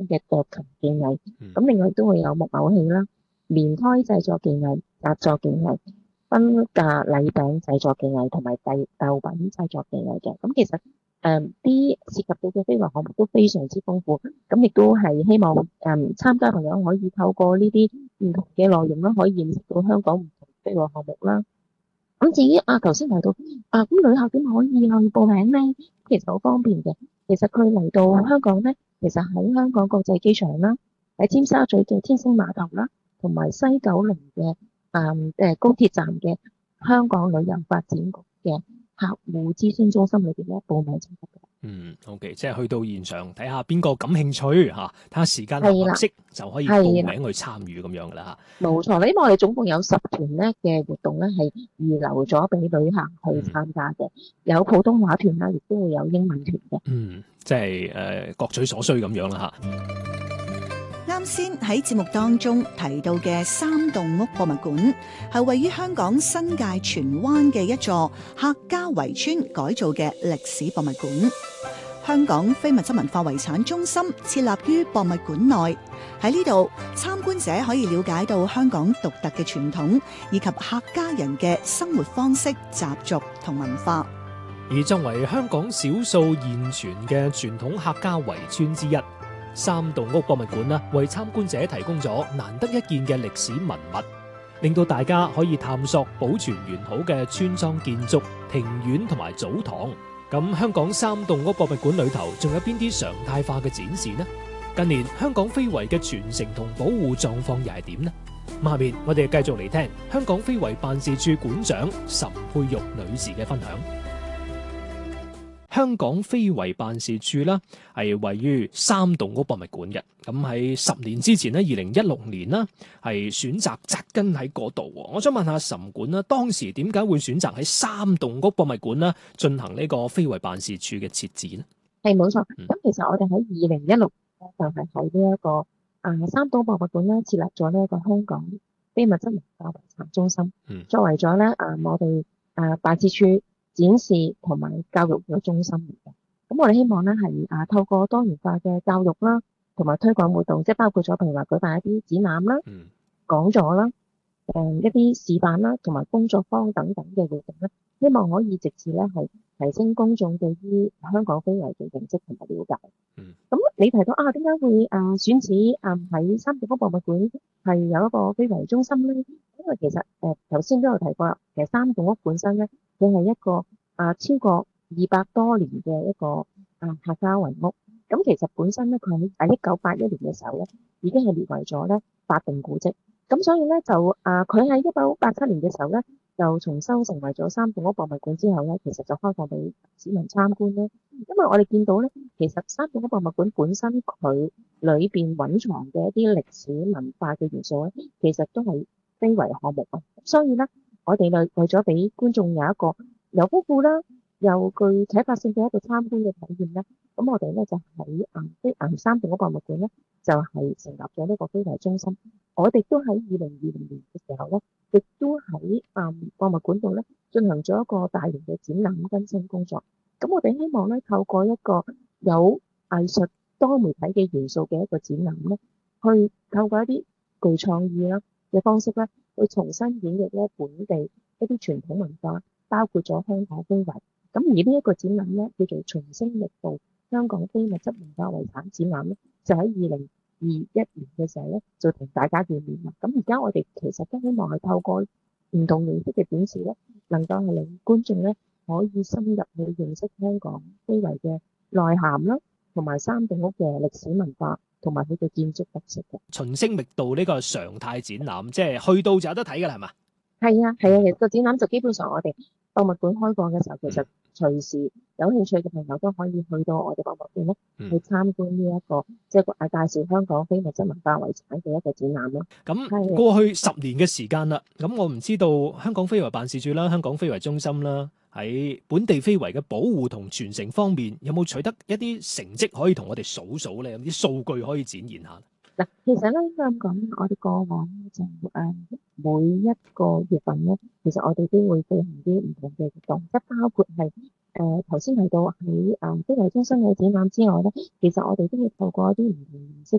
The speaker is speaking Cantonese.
嘅斲琴技藝， 嗯咁另外都會有木偶戲啦、棉胎製作技藝、紮作技藝、婚嫁禮餅製作技藝同埋豆品製作技藝嘅。咁其實啲涉及到嘅非遺項目都非常之豐富，咁亦都係希望參加朋友可以透過呢啲唔同嘅內容啦，可以認識到香港唔同非遺項目啦。咁至於頭先提到咁旅客點可以去報名咧？其實好方便嘅。其實佢嚟到香港咧，其實喺香港國際機場啦，喺尖沙咀嘅天星碼頭啦，同埋西九龍嘅高鐵站嘅香港旅遊發展局嘅客戶諮詢中心裏邊咧報名就得嘅。 OK，即係去到現場睇下邊個感興趣嚇，睇下時間合唔合係啦， 適就可以報係啦， 名去參與咁樣噶啦冇錯啦。因為我哋總共有10團咧嘅活動咧係預留咗俾旅客去參加嘅，有普通話團啦，亦都會有英文團嘅。 即係各取所需咁樣啦啱先喺節目當中提到嘅三棟屋博物館，係位於香港新界荃灣嘅一座客家圍村改造嘅歷史博物館。香港非物質文化遺產中心設立於博物館內，喺呢度參觀者可以了解到香港獨特嘅傳統，以及客家人嘅生活方式、習俗同文化。 而作為香港少數現存嘅傳統客家圍村之一，三棟屋博物館呢，為參觀者提供咗難得一見嘅歷史文物，令到大家可以探索保存完好嘅村莊建築、庭院同埋祖堂。咁香港三棟屋博物館裏頭仲有邊啲常態化嘅展示呢？近年香港非遺嘅傳承同保護狀況又係點呢？下面我哋繼續嚟聽香港非遺辦事處館長岑佩玉女士嘅分享。香港非遺辦事處啦，係位於三棟屋博物館嘅。咁喺10年之前咧，2016年啦，係選擇紮根喺嗰度。我想問下岑館啦，當時點解會選擇喺三棟屋博物館啦進行呢個非遺辦事處嘅設置呢？ 係冇錯。咁其實我哋喺2016年就係喺呢一個三棟博物館咧設立咗呢一個香港非物質文化遺產中心，作為咗咧我哋辦事處展示同埋教育嘅中心嚟嘅。咁我哋希望咧係透過多元化嘅教育啦，同埋推廣活動，即係包括咗譬如話舉辦一啲展覽啦、講座啦、一啲示範啦，同埋工作坊等等嘅活動咧，希望可以藉此咧係提升公眾對於香港非遺嘅認識同埋了解。咁你提到點解會選址喺三棟屋博物館係有一個非遺中心咧？因為其實頭先都有提過啦，其實三棟屋本身咧，佢係一個超過200多年嘅一個客家圍屋。咁其實本身咧，佢喺1981年嘅時候咧，已經係列為咗咧法定古蹟。咁所以咧就佢喺1987年嘅時候咧，就重修成為咗三棟屋博物館之後咧，其實就開放俾市民參觀咧。因為我哋見到咧，其實三棟屋博物館本身佢裏邊蘊藏嘅一啲歷史文化嘅元素咧，其實都係非遺項目啊。所以咧，我哋為咗俾觀眾有一個又豐富啦，又具啟發性嘅一個參觀嘅體驗咧，咁我哋咧就喺三棟屋博物館咧，就係成立咗呢個非遺中心。我哋都喺2020年嘅時候咧，亦都喺博物館度咧進行咗一個大型嘅展覽更新工作。咁我哋希望咧透過一個有藝術多媒體嘅元素嘅一個展覽咧，去透過一啲具創意啦嘅方式咧，去重新演繹咧本地一啲傳統文化，包括咗香港非遺。咁而呢一個展覽咧叫做重新力度香港非物質文化遺產展覽咧，就喺2021年嘅時候咧，就同大家見面啦。咁而家我哋其實都希望係透過唔同形式嘅展示咧，能夠係令觀眾咧可以深入去認識香港非遺嘅內涵啦，同埋三棟屋嘅歷史文化，同埋佢嘅建築特色嘅。 秦星覓道呢個常態展覽，即係去到就有得睇㗎啦，係嘛？ 係啊，其實個展覽就基本上我哋博物館開放嘅時候，其實隨時有興趣嘅朋友都可以去到我哋博物館咧，去參觀呢一個即係介紹香港非物質文化遺產嘅一個展覽咯。 咁過去10年嘅時間啦，咁我唔知道香港非遺辦事處啦、香港非遺中心啦，喺本地非遺嘅保護同傳承方面，有冇取得一啲成績可以同我哋數數咧？有啲數據可以展現下。 嗱，其實咧咁講，我哋過往就每一個月份咧，其實我哋都會舉行啲唔同嘅活動，即包括係頭先提到喺非遺中心嘅展覽之外咧，其實我哋都會透過一啲唔同形式